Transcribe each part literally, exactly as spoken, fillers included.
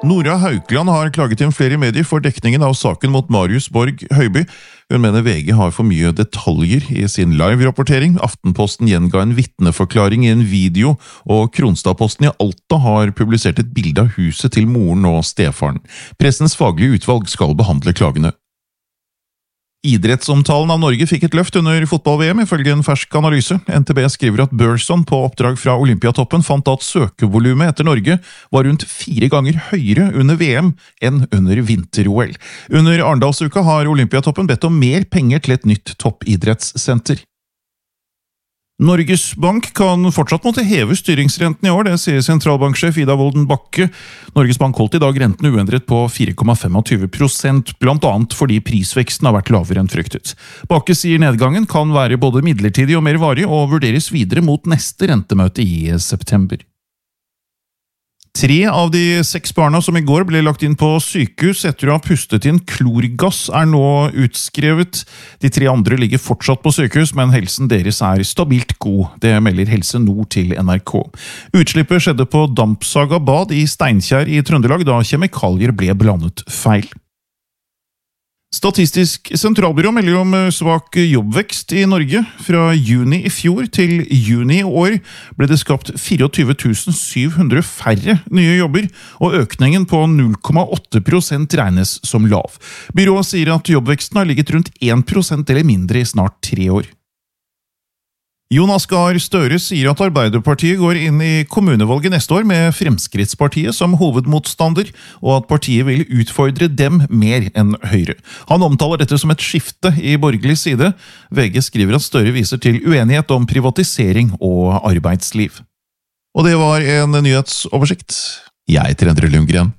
Nora Haukeland har klaget inn flere medier for dekningen av saken mot Marius Borg Høiby. Hun mener V G har for mye detaljer i sin live-rapportering. Aftenposten gjenga en vitneforklaring i en video, og Kronstadposten i Alta har publisert et bilde av huset til moren og stefaren. Pressens faglige utvalg skal behandle klagene. Idrettsomtalen av Norge fikk et løft under fotball-V M, ifølge en fersk analyse. N T B skriver at Burson på oppdrag fra Olympiatoppen fant at søkevolumet etter Norge var rundt fire ganger høyere under V M enn under vinter-O L. Under Arendalsuka har Olympiatoppen bedt om mer penger til et nytt toppidrettssenter. Norges Bank kan fortsatt måtte heve styringsrenten i år, det sier sentralbanksjef Ida Wolden Bakke. Norges Bank holdt i dag renten uendret på fire komma tjuefem prosent, blant annet fordi prisveksten har vært lavere enn fryktet. Bakke sier nedgangen kan være både midlertidig og mer varig, og vurderes videre mot neste rentemøte i september. Tre av de seks barna som i går ble lagt inn på sykehus etter å ha pustet inn klorgass er nå utskrevet. De tre andre ligger fortsatt på sykehus, men helsen deres er stabilt god. Det melder Helse Nord til N R K. Utslippet skjedde på Dampsaga bad i Steinkjer i Trøndelag, da kjemikalier ble blandet feil. Statistisk sentralbyrå melder om svak jobbvekst i Norge. Fra juni i fjor til juni i år ble det skapt tjuefire tusen syv hundre færre nye jobber, og økningen på null komma åtte prosent regnes som lav. Byrået sier at jobbveksten har ligget rundt én prosent eller mindre i snart tre år. Jonas Gahr Støre sier at Arbeiderpartiet går inn i kommunevalget neste år med Fremskrittspartiet som hovedmotstander, og at partiet vil utfordre dem mer enn Høyre. Han omtaler dette som et skifte i borgerlig side. V G skriver at Støre viser til uenighet om privatisering og arbeidsliv. Og det var en nyhetsoversikt. Jeg heter Endre Lundgren.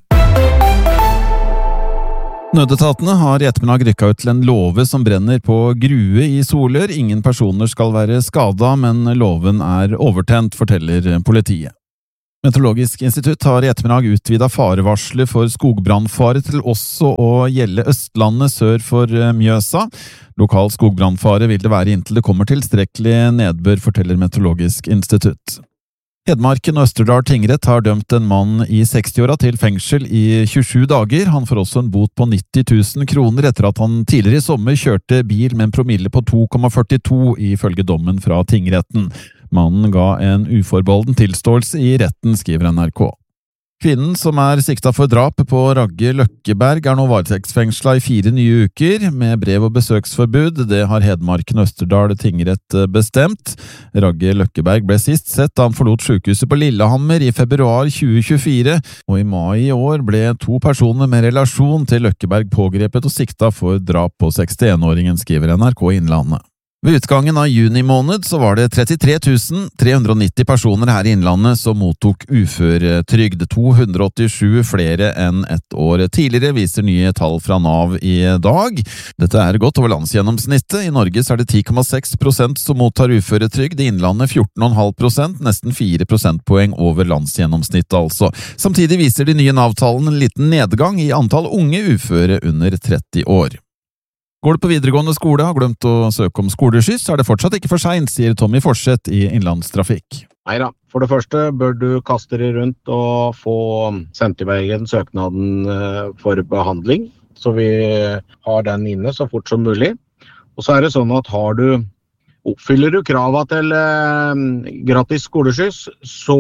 Nødetatene har i ettermiddag rykket ut til en låve som brenner på Grue i Solør. Ingen personer skal være skadet, men låven er overtent, forteller politiet. Meteorologisk institutt har i ettermiddag utvidet farevarsler for skogbrannfare til også å gjelde Østlandet sør for Mjøsa. Lokal skogbrannfare vil det være inntil det kommer tilstrekkelig nedbør, forteller Meteorologisk institutt. Hedmarken og Østerdal tingrett har dømt en mann i sekstiåra til fengsel i tjuesju dager. Han får også en bot på nitti tusen kroner etter at han tidligere i sommer kjørte bil med en promille på to komma førtito ifølge dommen fra tingretten. Mannen ga en uforbeholden tilståelse i retten, skriver N R K. Kvinnen som er sikta for drap på Ragge Løkkeberg er nå varetektsfengsla i fire nye uker med brev- og besøksforbud. Det har Hedmarken og Østerdal tingrett bestemt. Ragge Løkkeberg ble sist sett da han forlot sykehuset på Lillehammer i februar tjue tjuefire, og i mai i år ble to personer med relasjon til Løkkeberg pågrepet og sikta for drap på sekstienåringen, skriver N R K Innlandet. Ved utgangen av juni måned så var det trettitre tusen tre hundre og nitti personer her i Innlandet som mottok uføretrygd, to hundre og åttisju flere enn et år tidligere, viser nye tall fra Nav i dag. Dette er godt over landsgjennomsnittet. I Norge så er det ti komma seks prosent som mottar uføretrygd, i Innlandet fjorten komma fem prosent, nesten fire prosentpoeng over landsgjennomsnittet altså. Samtidig viser de nye Nav-tallene en liten nedgang i antall unge uføre under tretti år. Går du på videregående skole og har glemt å søke om skoleskyss, er det fortsatt ikke for sent, sier Tommy Forseth i Innlandstrafikk. Neida, for det første bør du kaste deg rundt og få sendt i veien søknaden for behandling, så vi har den inne så fort som mulig. Og så er det sånn at har du, oppfyller du kravet til eh, gratis skoleskyss, så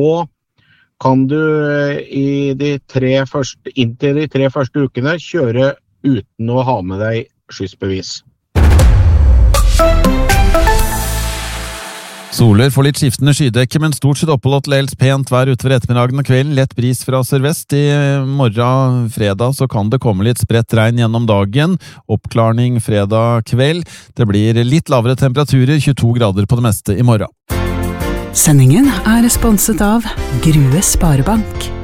kan du i de tre første, inntil de tre første ukene kjøre uten å ha med deg skyssbevis. Soler får litt skiftende skydekke, men stort sett oppholdt dels pent vær utover ettermiddagen og kvelden. Lett bris fra sørvest. I morgen fredag så kan det komme litt spredt regn gjennom dagen. Oppklarning fredag kveld. Det blir litt lavere temperaturer, tjueto grader på det meste i morgen. Sendingen er sponset av Grue Sparebank.